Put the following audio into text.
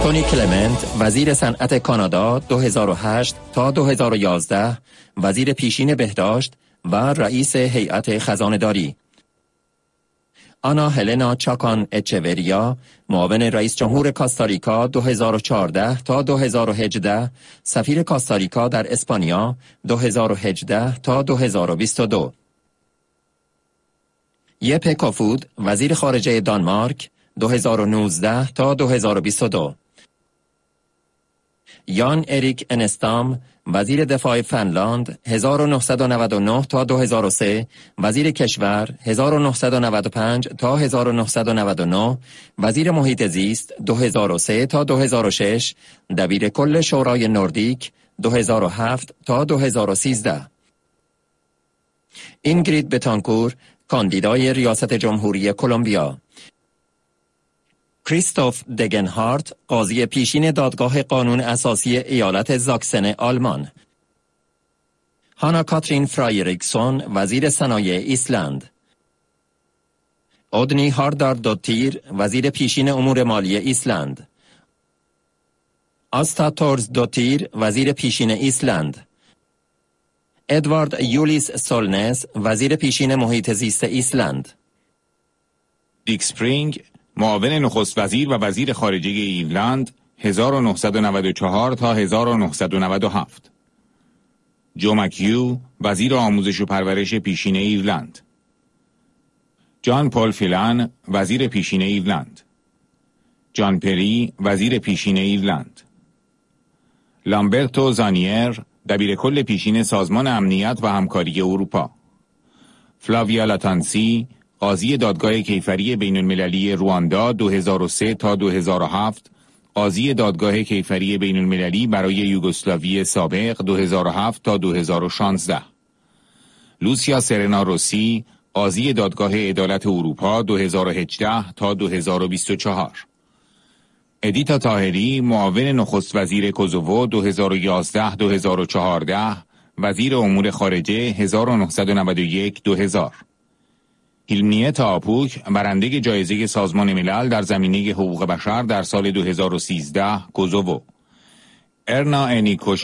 تونی کلمنت وزیر صنعت کانادا 2008 تا 2011 وزیر پیشین بهداشت و رئیس هیئت خزانه‌داری. آنا هلنا چاکان اچوریا معاون رئیس جمهور کاستاریکا 2014 تا 2018 سفیر کاستاریکا در اسپانیا 2018 تا 2022. یپه کافود وزیر خارجه دانمارک 2019 تا 2022. یان اریک انستام وزیر دفاع فنلاند 1999 تا 2003 وزیر کشور 1995 تا 1999 وزیر محیط زیست 2003 تا 2006 دبیر کل شورای نوردیک 2007 تا 2013. اینگرید بتانکور کاندیدای ریاست جمهوری کلمبیا. کریستوف دگنهارت قاضی پیشین دادگاه قانون اساسی ایالت زاکسن آلمان. هانا کاترین فرایریکسون وزیر صنایع ایسلند. اودنی هاردار دوتیر وزیر پیشین امور مالی ایسلند. آستا تورز دوتیر وزیر پیشین ایسلند. ادوارد یولیس سولنس وزیر پیشین محیط زیست ایسلند. دیک سپرینگ معاون نخست وزیر و وزیر خارجه ایرلند 1994 تا 1997. جو مکیو وزیر آموزش و پرورش پیشین ایرلند. جان پول فیلان وزیر پیشین ایرلند. جان پری وزیر پیشین ایرلند. لامبرتو زانیر دبیر کل پیشین سازمان امنیت و همکاری اروپا. فلاویا لاتانسی قاضی دادگاه کیفری بین المللی رواندا 2003 تا 2007 قاضی دادگاه کیفری بین المللی برای یوگسلاوی سابق 2007 تا 2016. لوسیا سرنا روسی قاضی دادگاه عدالت اروپا 2018 تا 2024. ادیتا طاهری معاون نخست وزیر کوزوو 2011-2014 وزیر امور خارجه 1991-2000. هیلمنیت آپوک برنده جایزه سازمان ملل در زمینه حقوق بشر در سال 2013 کوزوو. ارنا انیکوش